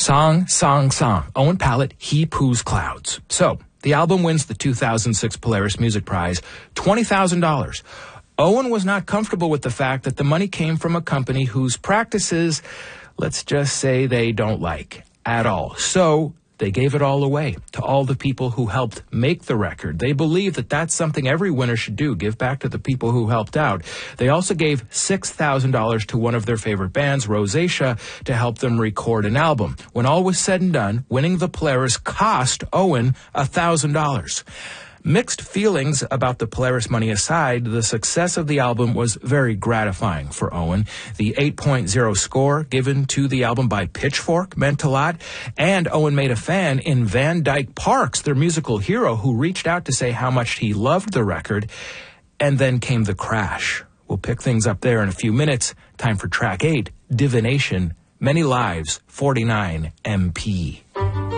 Song, Song, Song. Owen Pallett, He Poos Clouds. So, the album wins the 2006 Polaris Music Prize, $20,000. Owen was not comfortable with the fact that the money came from a company whose practices, let's just say, they don't like at all. So they gave it all away to all the people who helped make the record. They believe that that's something every winner should do, give back to the people who helped out. They also gave $6,000 to one of their favorite bands, Rosacea, to help them record an album. When all was said and done, winning the Polaris cost Owen $1,000. Mixed feelings about the Polaris money aside, the success of the album was very gratifying for Owen. The 8.0 score given to the album by Pitchfork meant a lot, and Owen made a fan in Van Dyke Parks, their musical hero, who reached out to say how much he loved the record, and then came the crash. We'll pick things up there in a few minutes. Time for track 8, Divination, Many Lives, 49 MP.